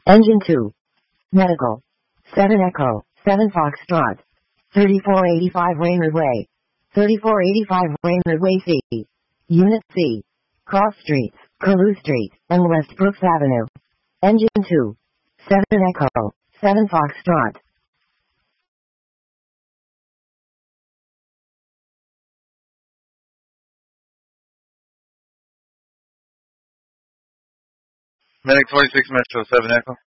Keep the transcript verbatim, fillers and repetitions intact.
Engine two. Medical. seven Echo, seven Foxtrot. thirty-four eighty-five Raynard Way. thirty-four eighty-five Raynard Way C. Unit C. Cross Streets, Carew Street, and West Brooks Avenue. Engine two. seven Echo, seven Foxtrot. Medic twenty-six Metro, seven Echo.